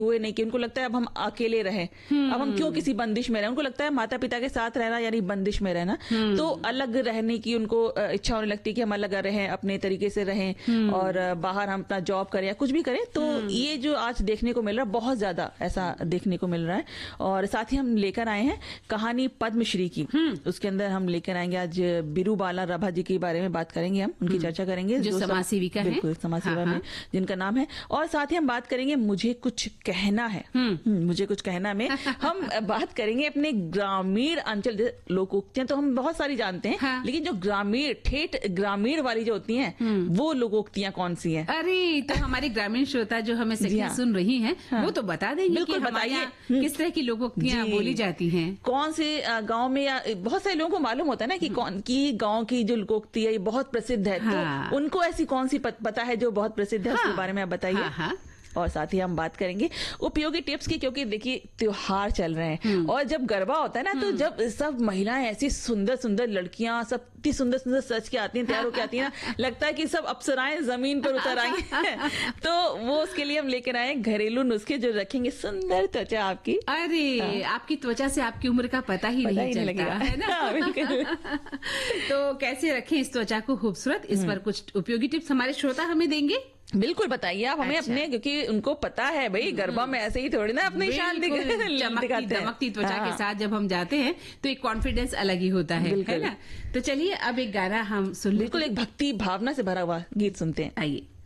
हुए नहीं कि उनको लगता है अब हम अकेले रहें, अब हम क्यों किसी बंदिश में रहें। उनको लगता है माता पिता के साथ रहना यानी बंदिश में रहना, तो अलग रहने की उनको इच्छा होने लगती है कि हम अलग रहें, अपने तरीके से रहें और बाहर हम अपना जॉब करें या कुछ भी करें। तो ये जो आज देखने को मिल रहा है, बहुत ज्यादा ऐसा देखने को मिल रहा है। और साथ ही हम लेकर आए हैं कहानी पद्मश्री की। उसके अंदर हम लेकर आएंगे आज बिरूबाला रभा जी के बारे में बात करेंगे, हम उनकी चर्चा करेंगे, जो समाज सेविका है, बिल्कुल समाज सेवा में जिनका नाम है। और साथ ही हम बात करेंगे मुझे कुछ कहना है। मुझे कुछ कहना में हम बात करेंगे अपने ग्रामीण अंचल, लोकोक्तियां तो हम बहुत सारी जानते हैं, हाँ। लेकिन जो ग्रामीण ठेठ ग्रामीण वाली जो होती हैं वो लोकोक्तियां कौन सी हैं? अरे तो हमारे ग्रामीण श्रोता जो हमें सखियां सुन रही हैं, वो तो बता देंगे। बिल्कुल कि बताइए किस तरह की लोकोक्तियां बोली जाती हैं, कौन से गांव में, या बहुत सारे लोगों को मालूम होता है ना कि कौन की गांव की जो लोकोक्ति है ये बहुत प्रसिद्ध है। हाँ। तो उनको ऐसी कौन सी पता है जो बहुत प्रसिद्ध है, उसके बारे में आप बताइए। हाँ। और साथ ही हम बात करेंगे उपयोगी टिप्स की, क्योंकि देखिए त्योहार चल रहे हैं और जब गरबा होता है ना, तो जब सब महिलाएं ऐसी सुंदर सुंदर लड़कियां सब इतनी सुंदर सुंदर सज के आती हैं, तैयार होकर आती हैं ना, लगता है कि सब अप्सराएं जमीन पर उतर आई हैं। तो वो उसके लिए हम लेकर आए घरेलू नुस्खे जो रखेंगे सुंदर त्वचा आपकी। अरे आपकी त्वचा से आपकी उम्र का पता ही नहीं चलता है ना। बिल्कुल। तो कैसे रखें इस त्वचा को खूबसूरत, इस पर कुछ उपयोगी टिप्स हमारे श्रोता हमें देंगे। बिल्कुल बताइए आप हमें। अच्छा। अपने, क्योंकि उनको पता है भाई गरबा में ऐसे ही थोड़ी ना अपनी शान चमकती त्वचा के साथ जब हम जाते हैं तो एक कॉन्फिडेंस अलग ही होता है ना। तो चलिए अब एक गाना हम सुन लेते हैं। बिल्कुल एक भक्ति भावना से भरा हुआ गीत सुनते हैं, आइए।